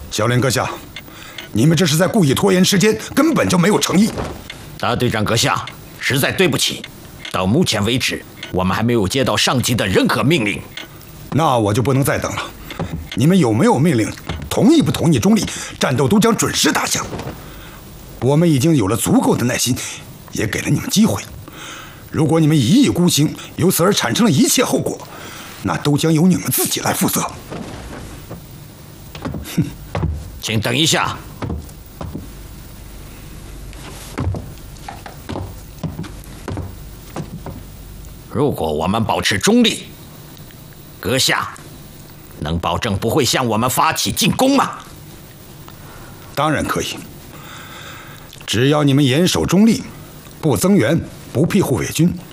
小林阁下，你们这是在故意拖延时间，根本就没有诚意。 大队长阁下，实在对不起，到目前为止，我们还没有接到上级的任何命令。 那我就不能再等了。你们有没有命令？同意不同意中立，战斗都将准时打响。我们已经有了足够的耐心，也给了你们机会。如果你们一意孤行，由此而产生了一切后果，那都将由你们自己来负责。 哼，请等一下。如果我们保持中立，阁下能保证不会向我们发起进攻吗？ 当然可以，只要你们严守中立，不增援，不庇护伪军，